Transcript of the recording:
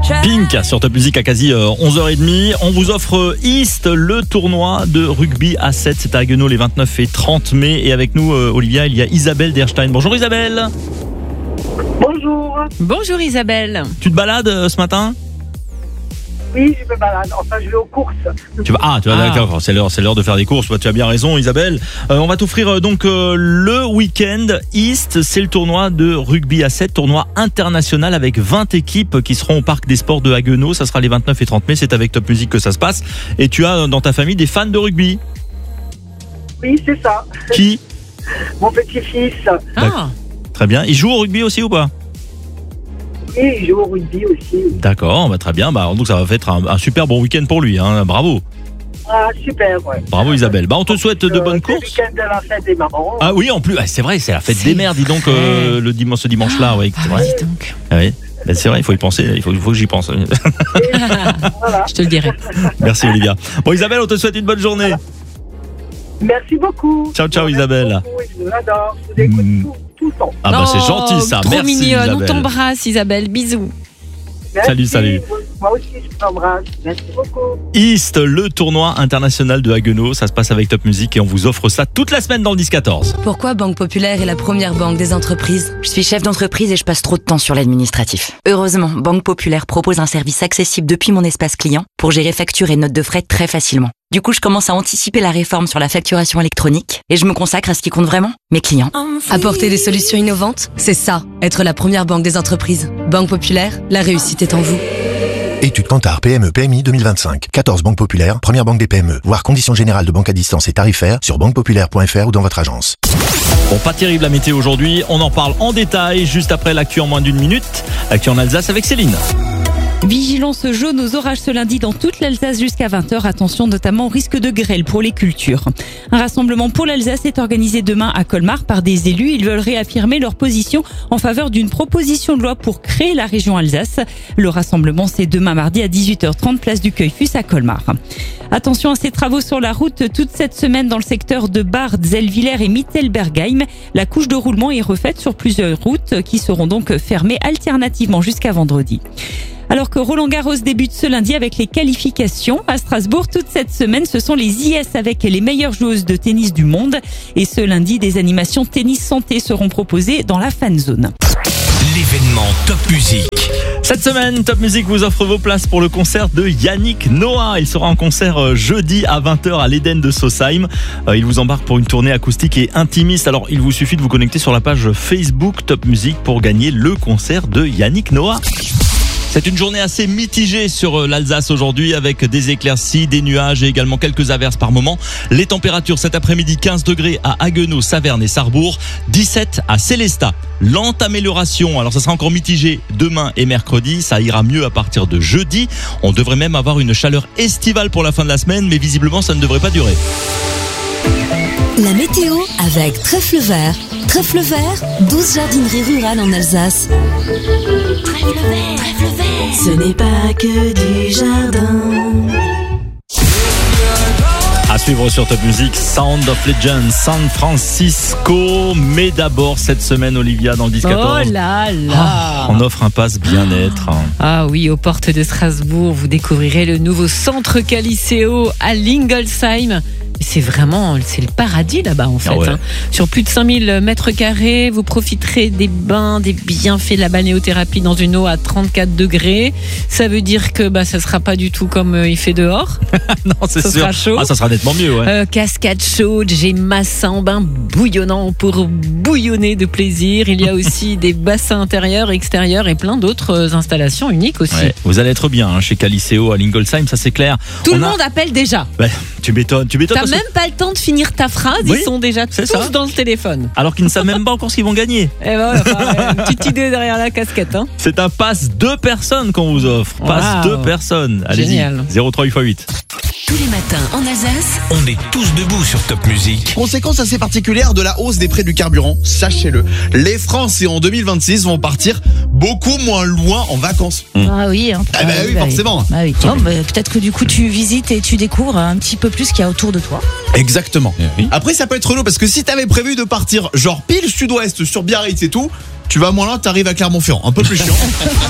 Pink sur Top Music à quasi 11h30. On vous offre East, le tournoi de rugby à 7. C'est à Haguenau les 29 et 30 mai. Et avec nous, Olivia, il y a Isabelle d'Erstein. Bonjour Isabelle. Bonjour. Bonjour Isabelle. Tu te balades ce matin ? Oui, je me balade. Enfin, je vais aux courses. D'accord, c'est l'heure de faire des courses. Tu as bien raison, Isabelle. On va t'offrir donc le week-end East. C'est le tournoi de rugby à 7, tournoi international avec 20 équipes qui seront au Parc des Sports de Haguenau. Ça sera les 29 et 30 mai. C'est avec Top Music que ça se passe. Et tu as dans ta famille des fans de rugby. Oui, c'est ça. Qui ? Mon petit-fils. Très bien. Il joue au rugby aussi ou pas ? Oui, il joue au rugby aussi. D'accord, très bien. Donc ça va être un super bon week-end pour lui. Bravo. Ah, super, ouais. Bravo Isabelle. On te souhaite de bonnes courses. C'est le week-end de la fête des mamans. Ah oui, en plus, c'est vrai, c'est la fête des mères, dis donc, ce dimanche-là. Ouais, c'est vrai. Dis donc. Ah oui. C'est vrai, il faut y penser, il faut que j'y pense. Voilà. Je te le dirai. Merci Olivia. Bon Isabelle, on te souhaite une bonne journée. Merci beaucoup. Ciao, Isabelle. Je vous adore. Je vous écoute tout le temps. C'est gentil ça. Trop Merci mignonne. Isabelle. On t'embrasse Isabelle. Bisous. Merci. Salut. Moi aussi, je t'embrasse. Merci beaucoup. East, le tournoi international de Haguenau. Ça se passe avec Top Music et on vous offre ça toute la semaine dans le 10-14. Pourquoi Banque Populaire est la première banque des entreprises ? Je suis chef d'entreprise et je passe trop de temps sur l'administratif. Heureusement, Banque Populaire propose un service accessible depuis mon espace client pour gérer factures et notes de frais très facilement. Du coup, je commence à anticiper la réforme sur la facturation électronique et je me consacre à ce qui compte vraiment, mes clients. Apporter des solutions innovantes, c'est ça, être la première banque des entreprises. Banque Populaire, la réussite est en vous. Étude Kantar PME PMI 2025. 14 banques populaires, première banque des PME. Voir conditions générales de banque à distance et tarifaires sur banquepopulaire.fr ou dans votre agence. Bon, pas terrible la météo aujourd'hui. On en parle en détail juste après l'actu en moins d'une minute. L'actu en Alsace avec Céline. Vigilance jaune aux orages ce lundi dans toute l'Alsace jusqu'à 20h. Attention notamment au risque de grêle pour les cultures. Un rassemblement pour l'Alsace est organisé demain à Colmar par des élus. Ils veulent réaffirmer leur position en faveur d'une proposition de loi pour créer la région Alsace. Le rassemblement, c'est demain mardi à 18h30, place du Cueil-Fus à Colmar. Attention à ces travaux sur la route toute cette semaine dans le secteur de Bard, Zellwiller et Mittelbergheim. La couche de roulement est refaite sur plusieurs routes qui seront donc fermées alternativement jusqu'à vendredi. Alors que Roland-Garros débute ce lundi avec les qualifications à Strasbourg, toute cette semaine, ce sont les IS avec les meilleures joueuses de tennis du monde. Et ce lundi, des animations tennis santé seront proposées dans la fan zone. L'événement Top Music. Cette semaine, Top Music vous offre vos places pour le concert de Yannick Noah. Il sera en concert jeudi à 20h à l'Éden de Sausheim. Il vous embarque pour une tournée acoustique et intimiste. Alors, il vous suffit de vous connecter sur la page Facebook Top Music pour gagner le concert de Yannick Noah. C'est une journée assez mitigée sur l'Alsace aujourd'hui avec des éclaircies, des nuages et également quelques averses par moment. Les températures cet après-midi, 15 degrés à Haguenau, Saverne et Sarrebourg, 17 à Sélestat. Lente amélioration, alors ça sera encore mitigé demain et mercredi, ça ira mieux à partir de jeudi. On devrait même avoir une chaleur estivale pour la fin de la semaine, mais visiblement ça ne devrait pas durer. La météo avec Trèfle Vert. Trèfle Vert, 12 jardineries rurales en Alsace. Trèfle Vert, ce n'est pas que du jardin. À suivre sur Top Music, Sound of Legends, San Francisco. Mais d'abord, cette semaine, Olivia, dans le 10-14. Oh là là. On offre un pass bien-être. Ah oui, aux portes de Strasbourg, vous découvrirez le nouveau centre Caliceo à Lingolsheim. C'est le paradis là-bas en fait. Ah ouais. Sur plus de 5000 mètres carrés, vous profiterez des bains, des bienfaits de la balnéothérapie dans une eau à 34 degrés. Ça veut dire que ça sera pas du tout comme il fait dehors. Non, c'est sûr. Ça sera chaud. Ça sera nettement mieux, ouais. Cascade chaude, j'ai en bain bouillonnant pour bouillonner de plaisir. Il y a aussi des bassins intérieurs, extérieurs et plein d'autres installations uniques aussi. Ouais, vous allez être bien chez Caliceo à Lingolsheim, ça c'est clair. Tout le monde appelle déjà. Tu m'étonnes. T'as même pas le temps de finir ta phrase, oui, ils sont déjà tous dans le téléphone. Alors qu'ils ne savent même pas encore ce qu'ils vont gagner. Et voilà, une petite idée derrière la casquette. C'est un pass 2 personnes qu'on vous offre. Pass 2 personnes. Allez-y. Génial. 03 Tous les matins en Alsace, On est tous debout sur Top Music. Conséquence assez particulière de la hausse des prix du carburant, sachez-le. Les Français en 2026 vont partir beaucoup moins loin en vacances. Ah oui, hein. Oui, forcément. Bah oui. Non, peut-être que du coup tu visites et tu découvres un petit peu plus ce qu'il y a autour de toi. Exactement. Après, ça peut être relou parce que si t'avais prévu de partir genre pile sud-ouest sur Biarritz et tout, tu vas moins loin, t'arrives à Clermont-Ferrand. Un peu plus chiant.